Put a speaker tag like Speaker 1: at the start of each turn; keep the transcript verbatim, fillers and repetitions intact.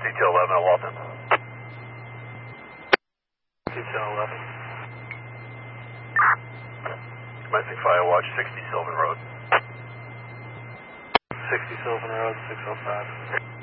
Speaker 1: Detail eleven at Walton.
Speaker 2: Detail eleven.
Speaker 1: Commencing fire watch, sixty Sylvan Road.
Speaker 2: sixty Sylvan Road, six oh five.